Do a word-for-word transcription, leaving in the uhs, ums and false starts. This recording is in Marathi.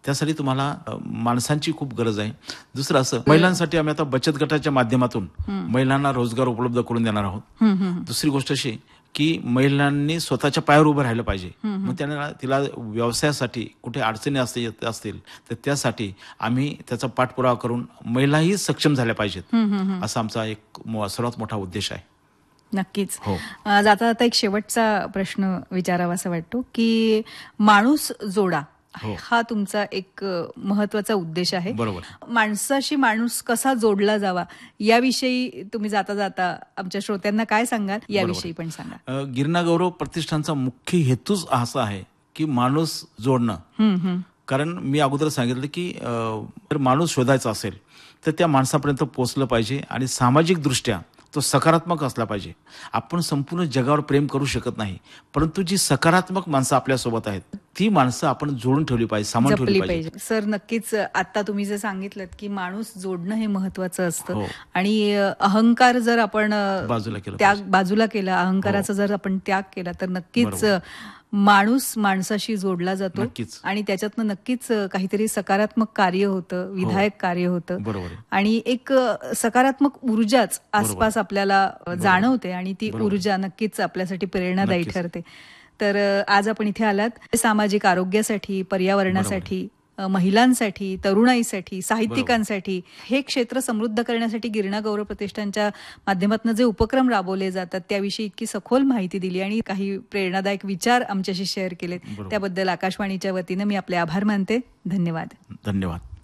त्यासाठी तुम्हाला अ, माणसांची खूप गरज आहे. दुसरं असं, महिलांसाठी आम्ही आता बचत गटाच्या माध्यमातून महिलांना रोजगार उपलब्ध करून देणार आहोत. दुसरी गोष्ट अशी की महिलांनी स्वतःच्या पायावर उभं राहिलं पाहिजे. मग त्यांना तिला व्यवसायासाठी कुठे अडचणी असते असतील तर त्यासाठी आम्ही त्याचा पाठपुरावा करून महिलाही सक्षम झाल्या पाहिजेत, असा आमचा एक मो- सर्वात मोठा उद्देश आहे. नक्कीच. हो. अ, जाता जाता एक शेवटचा प्रश्न विचारावा असं वाटतो की माणूस जोडा हो. हा तुमचा एक अ, महत्वाचा उद्देश आहे. बरोबर. माणसाशी माणूस कसा जोडला जावा याविषयी तुम्ही जाता जाता आमच्या श्रोत्यांना काय सांगाल याविषयी पण सांगा. अ, गिरणा गौरव प्रतिष्ठानचा मुख्य हेतूच असा आहे की माणूस जोडणं. हम्म, हम्म. कारण मी अगोदर सांगितलं की अ, जर माणूस शोधायचा असेल तर त्या माणसापर्यंत पोहोचलं पाहिजे आणि सामाजिक दृष्ट्या तो सकारात्मक असला पाहिजे. आपण संपूर्ण जगावर प्रेम करू शकत नाही, परंतु जी सकारात्मक माणसं आपल्यासोबत आहेत ती माणसं आपण जोडून ठेवली पाहिजे, सामावून ठेवली जपली पाहिजे. पाहिजे. सर नक्कीच आता तुम्ही जे सांगितलं की माणूस जोडणं हे महत्वाचं असतं हो. आणि अ, अहंकार जर आपण अ, बाजूला केलं त्याग पाहिजे. बाजूला केला, अहंकाराचा जर आपण त्याग केला तर नक्कीच बरोबर. अ, माणूस माणसाशी जोडला जातो नक्कीच. आणि त्याच्यातनं नक्कीच अ, काहीतरी सकारात्मक कार्य होतं, विधायक कार्य होतं बरोबर आहे. आणि एक अ, सकारात्मक ऊर्जाच आसपास आपल्याला अ, जाणवते आणि ती बरोबर. ऊर्जा नक्कीच आपल्यासाठी प्रेरणादायी नक्कीच. ठरते. तर अ, आज आपण इथे आलात सामाजिक आरोग्यासाठी, पर्यावरणासाठी, अ, महिलांसाठी, तरुणाईसाठी, साहित्यिकांसाठी हे क्षेत्र समृद्ध करण्यासाठी गिरणा गौरव प्रतिष्ठानच्या माध्यमातून जे उपक्रम राबवले जातात त्याविषयी इतकी सखोल माहिती दिली आणि काही प्रेरणादायक विचार आमच्याशी शेअर केलेत बरोबर. त्याबद्दल आकाशवाणीच्या वतीनं मी आपले आभार मानते. धन्यवाद. धन्यवाद.